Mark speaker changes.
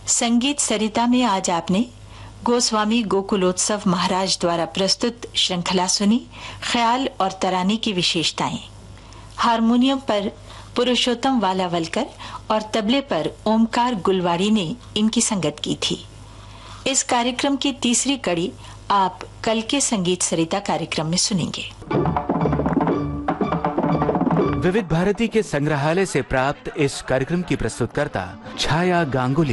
Speaker 1: संगीत सरिता में आज आपने गोस्वामी गोकुलोत्सव महाराज द्वारा प्रस्तुत श्रृंखला सुनी, ख्याल और तराने की विशेषताएं। हारमोनियम पर पुरुषोत्तम वालावलकर और तबले पर ओमकार गुलवाड़ी ने इनकी संगत की थी। इस कार्यक्रम की तीसरी कड़ी आप कल के संगीत सरिता कार्यक्रम में सुनेंगे।
Speaker 2: विविध भारती के संग्रहालय से प्राप्त इस कार्यक्रम की प्रस्तुतकर्ता छाया गांगुली।